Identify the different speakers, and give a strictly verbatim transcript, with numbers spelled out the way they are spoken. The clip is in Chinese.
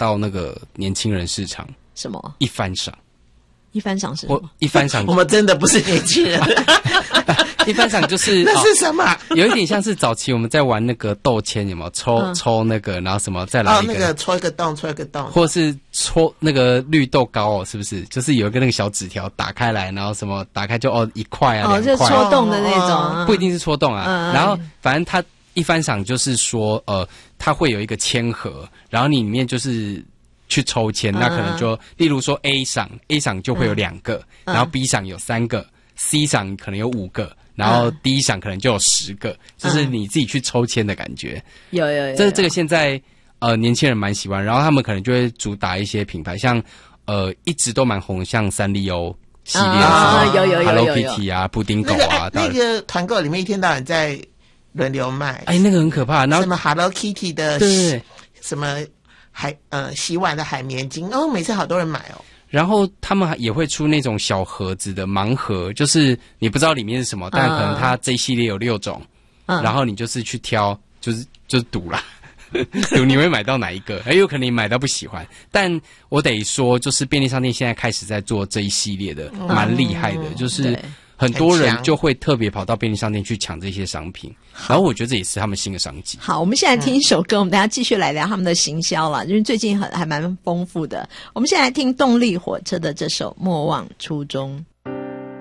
Speaker 1: 到那个年轻人市场。
Speaker 2: 什么？
Speaker 1: 一番赏。
Speaker 2: 一番赏是什么？
Speaker 1: 我一番赏，
Speaker 3: 我们真的不是年轻人。
Speaker 1: 一番赏就是
Speaker 3: 那是什么、哦？
Speaker 1: 有一点像是早期我们在玩那个斗签，有没有抽、嗯、抽那个，然后什么再来一个，
Speaker 3: 哦，那个戳一个洞，戳一个洞，
Speaker 1: 或是戳那个绿豆糕哦，是不是？就是有一个那个小纸条打开来，然后什么打开就哦一块啊，
Speaker 2: 哦，就戳洞的那种、
Speaker 1: 哦，不一定是戳洞啊。
Speaker 2: 嗯、
Speaker 1: 然后反正它一番赏就是说，呃，它会有一个签盒，然后你里面就是去抽签，那可能就、嗯、例如说 A 赏 ，A 赏就会有两个，嗯、然后 B 赏有三个。C 赏可能有五个，然后 D 赏可能就有十个、嗯，就是你自己去抽签的感觉。
Speaker 2: 有有有，
Speaker 1: 这这个现在呃年轻人蛮喜欢，然后他们可能就会主打一些品牌，像呃一直都蛮红，像三丽鸥系列
Speaker 2: 啊，有有有有
Speaker 1: Hello Kitty 啊，布丁狗啊，
Speaker 3: 那个、那个团购里面一天到晚在轮流卖，
Speaker 1: 哎，那个很可怕。然后
Speaker 3: 什么 Hello Kitty 的，
Speaker 1: 对对对，
Speaker 3: 什么海呃洗碗的海绵巾，哦，每次好多人买哦。
Speaker 1: 然后他们也会出那种小盒子的盲盒，就是你不知道里面是什么，但可能它这一系列有六种，嗯、然后你就是去挑，就是就是赌啦，赌你会买到哪一个，很有可能你买到不喜欢。但我得说，就是便利商店现在开始在做这一系列的，嗯、蛮厉害的，就是很多人就会特别跑到便利商店去抢这些商品，然后我觉得这也是他们新的商机。
Speaker 2: 好，我们现在听一首歌，我们等一下继续来聊他们的行销啦，因为最近很还蛮丰富的。我们现在来听动力火车的这首《莫忘初衷》。